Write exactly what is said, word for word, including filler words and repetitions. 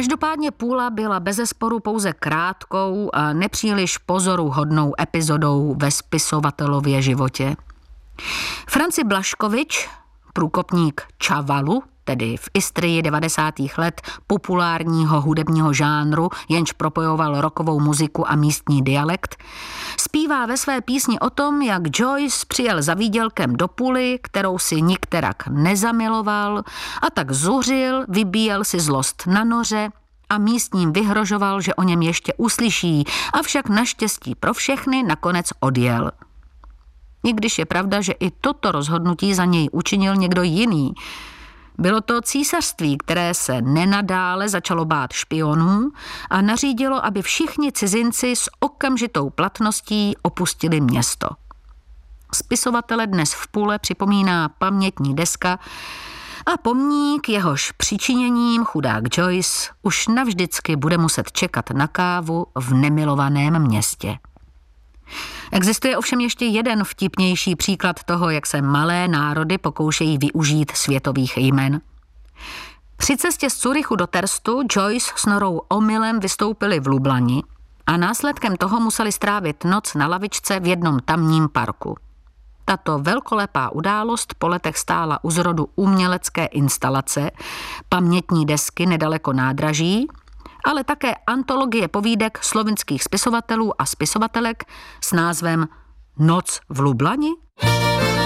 Každopádně Půla byla bezesporu pouze krátkou a nepříliš pozoruhodnou epizodou ve spisovatelově životě. Franci Blaškovič, průkopník Čavalu, tedy v Istrii devadesátých let populárního hudebního žánru, jenž propojoval rockovou muziku a místní dialekt, zpívá ve své písni o tom, jak Joyce přijel za výdělkem do Puly, kterou si nikterak nezamiloval, a tak zuřil, vybíjel si zlost na noře a místním vyhrožoval, že o něm ještě uslyší, avšak naštěstí pro všechny nakonec odjel. I když je pravda, že i toto rozhodnutí za něj učinil někdo jiný. Bylo to císařství, které se nenadále začalo bát špionů a nařídilo, aby všichni cizinci s okamžitou platností opustili město. Spisovatele dnes v Pule připomíná pamětní deska a pomník, jehož přičiněním chudák Joyce už navždycky bude muset čekat na kávu v nemilovaném městě. Existuje ovšem ještě jeden vtipnější příklad toho, jak se malé národy pokoušejí využít světových jmen. Při cestě z Curychu do Terstu Joyce s Norou omylem vystoupili v Lublani a následkem toho museli strávit noc na lavičce v jednom tamním parku. Tato velkolepá událost po letech stála u zrodu umělecké instalace, pamětní desky nedaleko nádraží, ale také antologie povídek slovinských spisovatelů a spisovatelek s názvem Noc v Lublani?